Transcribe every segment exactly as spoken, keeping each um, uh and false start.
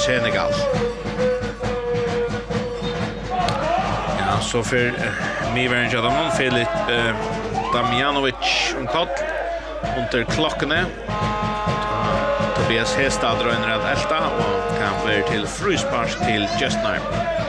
Senegal. Ja, så för uh, Miveren Jadamon, Filip uh, Damjanovic om koll under klockorna. Tobias Hestad röner att älta och kan bli till fryspark till Justner.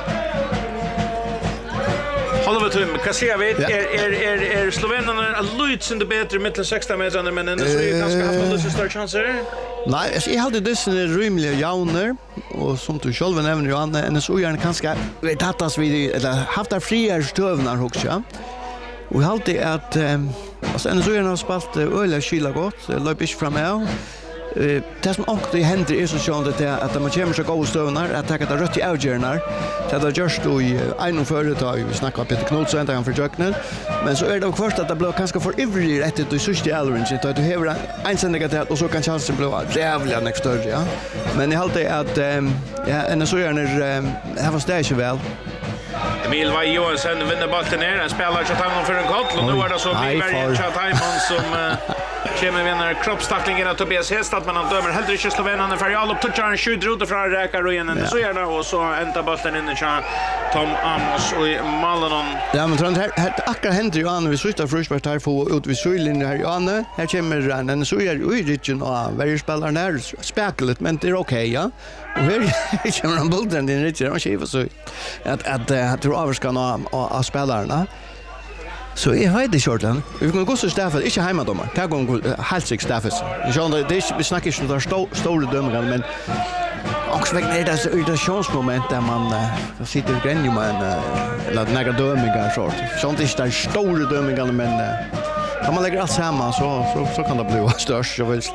Håller vi till, vad säger vi? Är, är, är, är slovenerna lite inte bättre mitt sexton meter, men ändå så är ganska haft lite större chanser? Nej, jag hade dessa rymliga jauner, och som du själv nämner, Johanne, en så gärna kanske vet hattas vid, eller haft där friare stövnar också. Och jag alltid att, alltså en så gärna har spalt öliga kyla gott, löp inte fram med. Uh, det som också händer är så sånt att man kommer så gå stövnar att ta det rött i avgörnar. Det har gjort då i en företag vi snackar Peter Knudsen där han försöker. Men så är det först att det blir kanske för ivrig rätt att du sista allrunch att du har en sändiga och så kan chansen bli jävla next större, ja. Men jag håller att um, ja, en så gärna um, här var det ju väl. Emil Vai Johansen vinner bollen ner. Han spelar Chatham för en koll och nu är det så Miveren Chatham som uh, kommer vinner kroppstacklingen av Tobias Hestad, men han dömer heller inte slovenerna för all upp touchar en skjut runt från räkar och igen så gärna och så ända bollen in i Tom Amos och i Malenon. Ja, men tror här här akkurat händer ju an vi slutar frusbart här för ut vid Sjölinjen här Janne. Här kommer han en så är ju riktigt och varje spelare där spekelet, men det är okej, ja. Och här kommer han bollen den riktigt och skiva så att att att tror avskanna av spelarna. Så jag vet det shortland. Vi kan gå så Staffel, inte hemmadomar. Ta gång helt sig Staffel. Så det är vi snackar inte där stora dömare, men också väl det där irritationsmoment där man uh, sitter i gränd man eller några dömningar sort. Sånt är där stora dömningar, men uh, om man lägger allt samman så så så kan det bli störst så väl.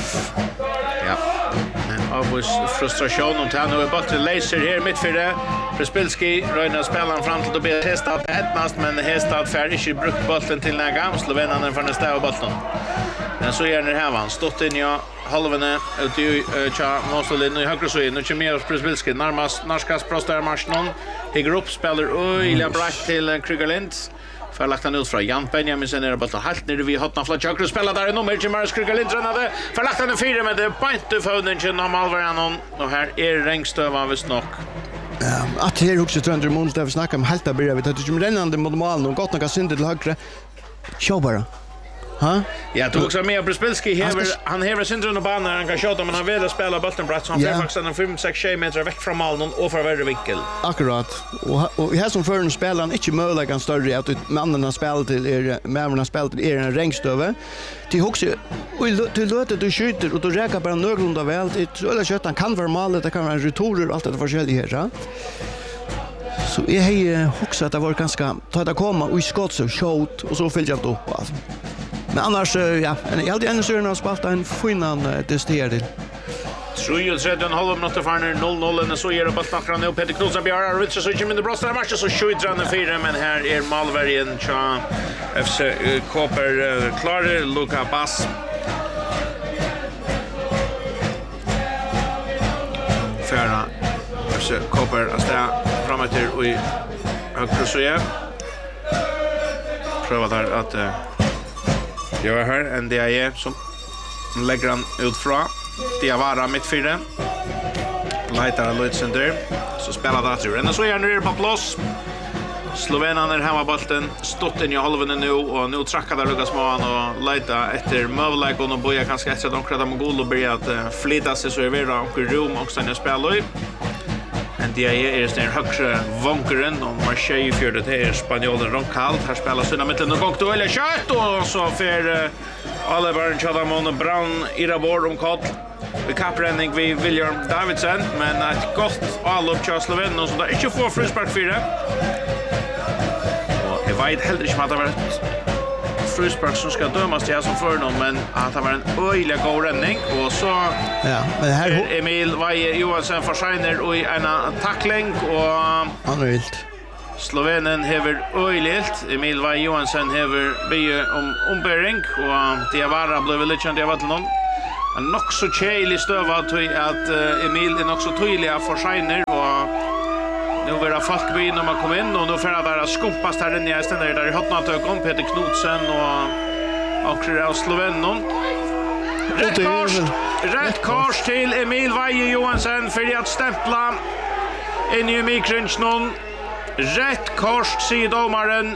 Ja. Avus frustration och han har bättre laser här mitt för det. Prespilski rönar spelaren fram till Tobias Hestad ettnast, men Hestad fär inte brukt bollen till några slovenerna för nästa av bollen. Men så är det här van stått in ja halvene ut i cha Moslin i högra så in och Chemir Prespilski närmast Narskas prostar marschen. I grupp spelar Ilja Brack till Krigerlind. För lagt han ut från Jan Benjamin sen är det bara helt nere vid hotna flatchakro spelar där i nummer Chemir Krigerlind tränade. För lagt han fyra med det point för den till normalvaran och här är Rengstöva visst nog. Ja, att här också trönder mål där vi snackar om helt börjar vi att du rennande mot mål och gott några synd till högra. Show bara. Ha? Ja, du också med Prespilski hever han hever syndrom och banan han kan skjuta men han vill spela bollen brett så han får faktiskt en fem sex meter väck från mål och för värre vinkel. Akkurat. Och och här som förn spelar han inte möjligen större att männen spelar till är männen spelar till är en Rengstöve. Till också och du låter du skjuter och du räcker bara någorlunda väl det eller kött han kan vara målet det kan vara returer och allt det forskjelliga här. Så jag har också att det var ganska ta det komma och skott så shot och så fyllde jag upp alltså. Men annars, ja, jag hade ännu sörna spalt en finnan tester till. tre och trettio halv minuter för noll noll och så ger det bara snackar nu Peter Knudsen bjärar Richard så kommer det bra där matchen så skjuter han fyra men här är Malvergen cha F C Koper klar Luka Bass. Färna F C Koper asta framåt och i högra så ja. Pröva där att jag är här en D I som lägger han ut från Diawara mittfältet. Lightar Lutzender så spelar det tur. Och så är nu på plats. Slovenerna är hemma bollen stått in i halvan nu och nu trackar där Lucas Mohan och leita efter möjlighet och boja kanske efter de kräda mål och börja att flytta sig så är det och rum också när spelar i. En D I är den högre vankeren och Marseille för det här spanjoren Roncal här spelar sina mitten och gång då eller kött och så för Oliver Chadamon och Brown i rabord om kall. Vi kappränning vid William Davidson men ett gott all upp till Sloven och så där inte får frispark för det. Och jag vet heller inte att det var ett frispark som ska dömas till som för någon men att det var en öjlig god räddning och så ja men här Emil Vai Johansen försvinner och i en tackling och han är vilt. Slovenen hever öjligt. Emil Vai Johansen hever be om ombering och Diawara blev lite känd av någon. Han nog så cheli stöva till att uh, Emil är nog så tydliga försvinner och nu vill det folk bli när man kommer in och nu får det där skumpas där inne i stället där i hotna tökon Peter Knudsen och och Slovenen. Rätt kors. rätt kors till Emil Veje Johansen för att stämpla in i mikronchen. Rätt kors säger domaren.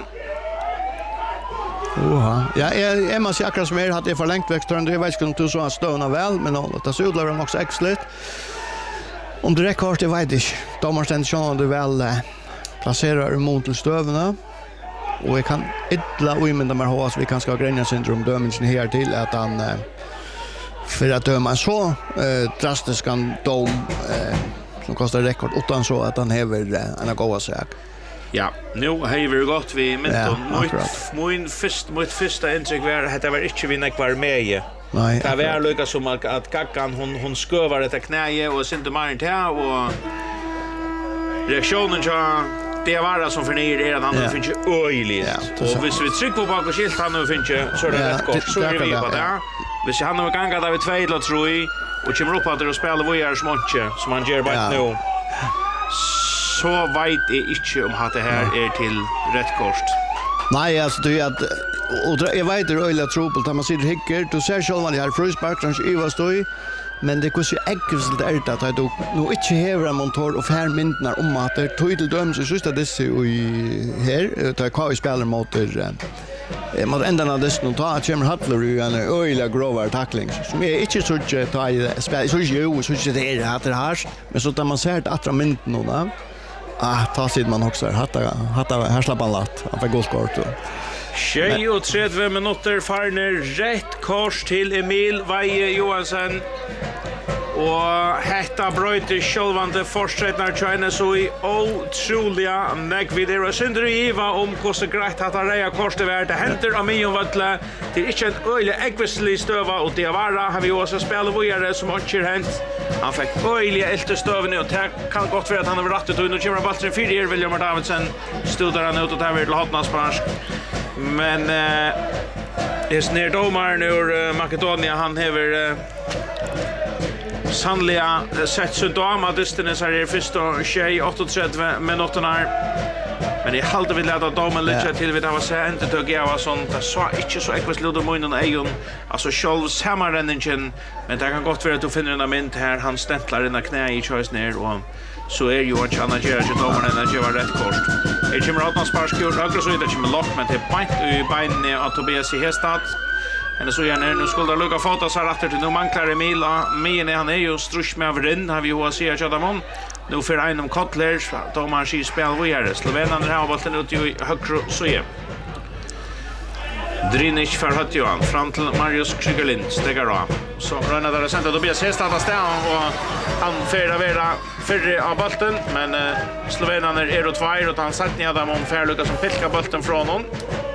Oha. Ja, jag är man sig akkurat som är hade jag förlängt växten. Det vet inte om du så stövna väl, men det så udlar de också extra. Om det rätt kors det vet jag. Domaren ständer sjön det väl eh, placerar mot till stövna. Och jag kan ytla och inmynda mig ha att vi kan ska ha Gränja-syndrom dömningen här till att han eh, för att döma en så eh, drastisk dom eh, som kostar rekord utan så att han häver eh, en goda sak. Ja, nu har vi gått vi men Ja, min först mitt första intryck var att det var inte vi näck var med i. Nej. Det var lika som att, att Kackan hon hon skövar det knäje och synte mer här och reaktionen så det var som för ner är att han Ja. finns ju öjligt. Ja, och hvis vi trycker på bak och skilt han nu finns ju så är det Ja, rätt kort. det- Så det är kan vi det, på det. ja. Hvis han har gångat av två eller tror jag och kommer upp att det spelar vad gör småtje som han gör bara Ja. nu. Så vet jag inte om att det här är till rätt kort. Nej, alltså det är att och jag vet det öliga trubbel att man sitter hickar du ser själv man har fruspark kanske i vad står i men det kunde ju äckligt är det att du nu inte häver en motor och fär myndna om att det tog till döms så just det så i här tar kvar spelar mot eh mot ändan av det nu tar kommer Hattler ju en öliga grovar tackling som är inte så att ta i spel så ju så att det är att det här men så att man ser att attra myndna då ah ta sid man också hatta hatta här slappar latt av för golfkort tjugotrettio minuter farner rätt kors till Emil Veje Johansen. Och hetta bröter självande fortsättnar China så i otroliga näggvidder och synder i Iva om hur grejt att han reja kors det värde. Det händer av mig om vattla till inte en öjlig äggvisslig stöva och det var har vi också spelat vidare som har hänt. Han fick öjliga äldre stöven nu och det kan gott för att han har rattet och nu kommer Baltren fyra William Davidsen stod han ut och där vill Hotnaspars. Men eh är snär domaren ur uh, Makedonia han häver uh, sannliga uh, sett sunt och amadistene så är det första tjej åttiotre minuterna. Men det halde vi leda domen lite till vi det var så inte tog jag var sånt det så inte så ekvist lod om innan egen alltså själv sammanränningen men det kan gott vara att du finner en mynd här han stämplar in knä i choice ner och så är ju att han gör ju domaren att göra rätt kort. Det kommer att sparka skjort högre så det kommer lock men det point i bein av Tobias i Hestad. Men så gärna nu skulle det lugga fota så rätt till nu manklar Emil men han är ju strusch med överinn har vi ju att se Chadamon. Nu för en om Kotler domaren skil spel vidare. Slovenan har bollen ut i högre så är. Drinic för Hatjohan fram till Marius Krigelin stegar av. Så rönnar där sen då blir Hestad att stå och han färda vara förre av bollen men uh, Slovenan är er och två och han satt ner dem om för Lucas som pilkar bollen från honom.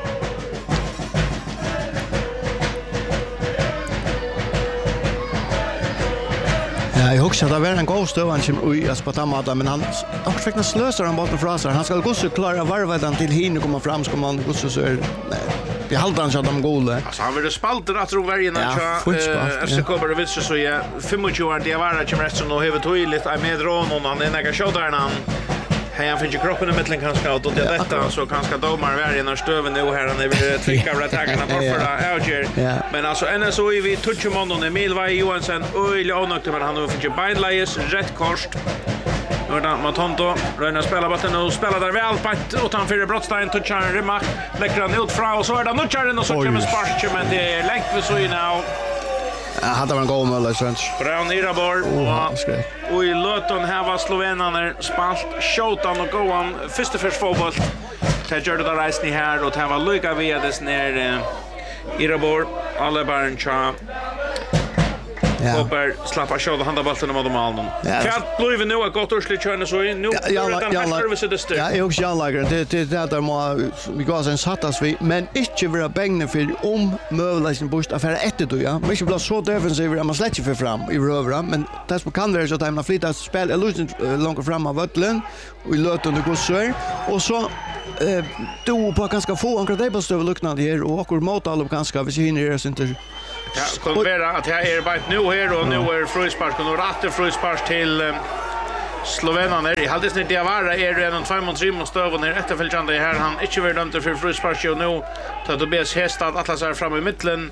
Ja, jag hoppas att det var en god stöv han kommer ui på Tamata, men han också fick slösar han bollen fra sig. Han ska gå så klara varva den till hinna komma fram ska man gå så så nej. Vi håller han så att de goda. Alltså han vill spalta att tro varje natt så F C kommer det så ja tjugofem år det var att kommer så nu har toilet är med rån och han är några shoulder han han finns ju kroppen i mitten kanske och det detta så kanske domar vara i när stöven nu här han är trycka av attackerna på för Alger. Men alltså N S O vi touchar man och Emil Veje Johansen öjligt onökt men han har finns ju beinlejes rätt kors. Nu då Matonto röna spela bollen och spelar där väl på och han för Brottstein touchar Remark lägger han ut fra och så är det nutcharen och så kommer spark men det är längt för så i nu. Ja, hade man gå med Lars. Brown Irabor och och i Luton här var slovenaner spalt showtan och goan första för fotboll. Det gjorde det reisen här och det var lika via det ner Irabor alla barn cha. Ja. Hopper slappa showda handa bollen mot Malmö. Kvart blev nu ett gott urslut körna så nu. Ja, ja, ja, jag också lagar det det det där må vi går sen sattas vi men inte vara bängna för om möjligheten boost affär efter då ja. Men inte blir så defensiv att man släcker för fram i rövra men det som kan vara så att man flyttar spel illusion långt fram av vattlen och i löten det går så och så eh då på ganska få ankra det på stöv lucknande här och akkur mot alla ganska vi hinner det inte. Ja, kan vara att jag är bara nu här och nu är fruspark och rätt fruspark till um, slovenaner. I hade snitt det var är det en två mot tre mot stöv ner efterföljande här han inte vill dömd för fruspark och nu tar Tobias Hestad Atlas är fram i mitten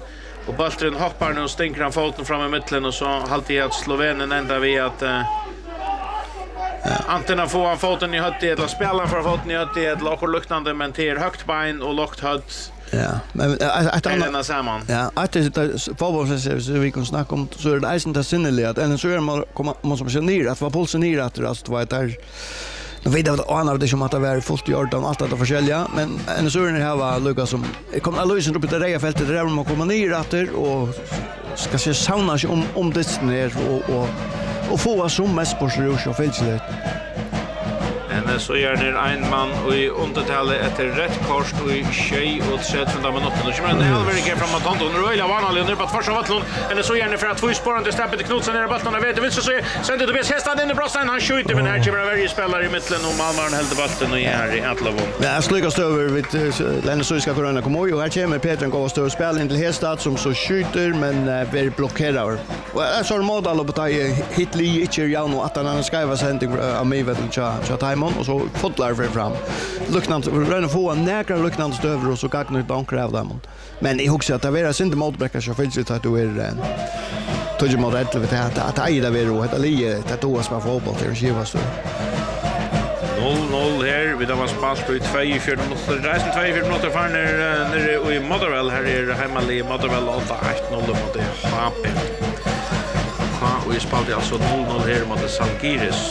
Och Baltren hoppar nu och stänker han foten fram i mitten och så haltar jag att Slovenien ända vid att uh, ja. Antingen får han foten i hötte eller spelar för foten i hötte eller och luktande men till högt bein och lågt hött. Ja, men att annat samman. Ja, att det fotboll så vi kan snacka om så är det isen där sinneliga att en så är man man som känner att var pulsen ner att det var där. Nu vet jag att han av det som att det var fullt i ordan allt att förskälja men en så är det här var Lucas som kom Aloisen upp i det där fältet där man kommer ner att och ska se sauna sig om om det ner och och och få som mest på sig och fältslet. Men så gör det en man och i undertalet efter rätt kors och i tjej och tretton från minuter. Då kommer en halvväg fram mot Anton. Nu är vanligt nu på första vattnet. Eller så gör det för att få spåren till Stappet Knutsen ner i bollen. Jag vet det vill så så sen det Tobias Hästad in i Brossan han skjuter men här kommer varje spelare i mitten och Malmö helt bollen och är i Atlavon. Ja, slukas över vid Lennart så ska kunna komma och här kommer Peter gå och stå och spela in till Hästad som så skjuter men blir blockerad. Och så har modell på att Hitler inte gör något att han ska vara sändning av mig vet inte så Timon och så fotlar för fram. Lucknant rönner få näkra lucknant stöver och så gagnar det ankra av dem. Men jag husar att det är inte motbräcka så finns det att du är tog ju mot rätt för att att att det är och det är det då som fotboll till skiva så. noll noll här vi då var spalt i tjugofyra minuter. Resten tjugofyra minuter för när när i Motherwell här är hemma i Motherwell åtta ett noll mot det H P. Ja, och vi spalt alltså noll noll här mot Salgiris.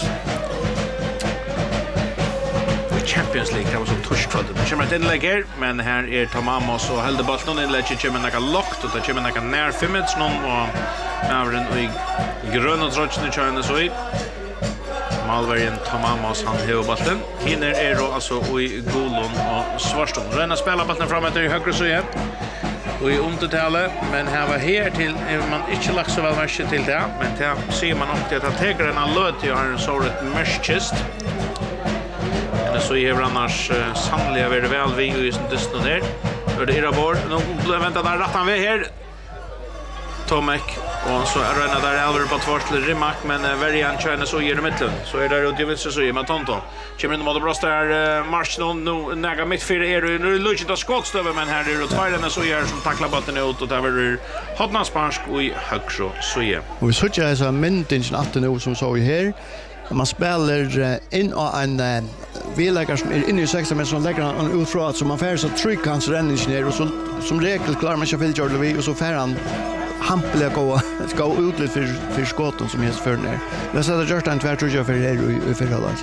Champions League det var som torskfall. Det kommer ett inlägg här, men här är Tomamos och hällde bollen någon inlägg kommer några lockt och det kommer några när fem minuter någon och Mavren och i grön och trotsen i China så i Malverian Tomamos han hör bollen. Hinner är då alltså i Golon och Svarstad. Rena spelar bollen fram efter i höger så igen. Och i undertalet, men här var här till man inte lagt så väl märke till det, men det ser man också att han tar den här löt och har en sådant märkest. Så är det annars uh, sannliga väldigt väl vi och just det står där. För det är det bort. Nu väntar där rätt han vi här. Tomek och så är det där Alvar på tvårs till Rimak men uh, variant China så ger det mitten. Så är det då det vill så är med Tonto. Kommer in mot Brost där uh, March nu näga mitt för är det nu Lucic att skottstöver men här är det tvärden så gör som tacklar bollen ut och där var Hotnansparsk och i högso så är. Och vi såg ju så minuten att nu som så här. Man spelar in och en vilägare som är inne i sexton men som lägger han ut från att så man färd så tryck hans ränning ner och så som regel klarar man sig för Jordan och så fär han hampeliga gå ska ut lite för för skotten som helst för ner. Det så att just en tvär tror jag för det i för hållas.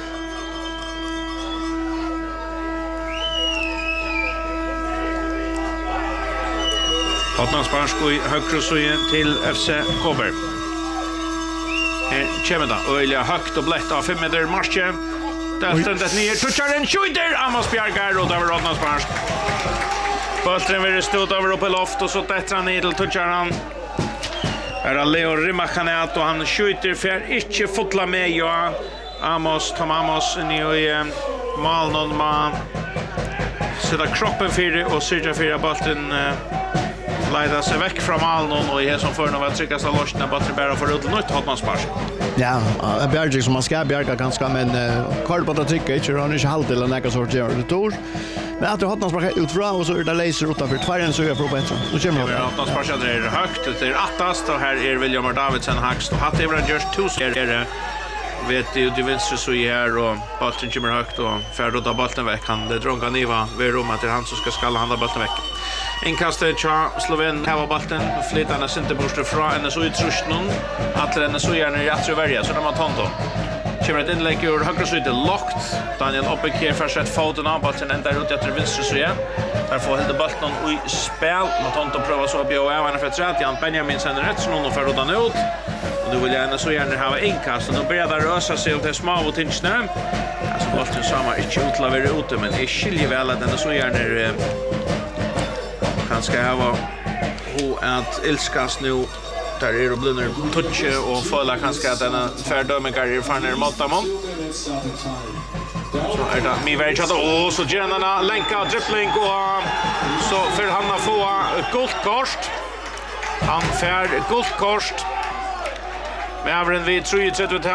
Hotnans Barnsko i högkrosojen till F C Kober. Kommer då öliga högt och blätt av fem meter marsche. Där ständet ner. Touchar en skjuter. Amos Bjargar och där var Hotnans Barnsko. Bollen vill stå över upp i loft och så tätter han ner till touchar han. Här är Leo Rimakanat och han skjuter för inte fotla med ja. Amos, Tom Amos i uh, mal någon man. Sätta kroppen för och syrja för bollen uh, leida sig väck från Malnon och är som för någon att trycka sig loss när bollen bara får ut nytt Hotmanspark. Ja, Bjarg som man ska bjarga ganska men kvar på att trycka inte han inte halt eller några sorts gör det tur. Men att Hotmanspark ut från och så är det laser utanför tvärren så jag får bättre. Så kommer det. Hotmanspark är högt, det är attast och här är William Davidsen högst och hade väl just två serier. Vet du det vänster så här och bollen kommer högt och färd att bollen väck han det dronka niva vid rummet till han som ska skalla handa bollen väck. Inkastet cha Sloven har bollen flytande center booster från en så utrust någon att den så gärna i att välja så de har tonto. Kommer ett inlägg ur högra sidan lockt. Daniel Oppek här för sätt foten av bollen ända ut efter vänster så igen. Där får helt bollen i spel mot tonto prova så på även för tretton Jan Benjamin sen rätt så någon för utan ut. Och då vill jag så gärna ha inkast och då börjar det rösa sig till små och tinchna. Alltså bollen samma inte utlaver ute men är skiljer väl att den så gärna kanske ha ho att älskas nu där är det blunner touch och följa kanske att den fördömingar är fan ner mot dem. Så är det mi väl chatta och så Jenna länka dribbling och så för han att få guldkort. Han färd guldkort. Men även vi tror ju att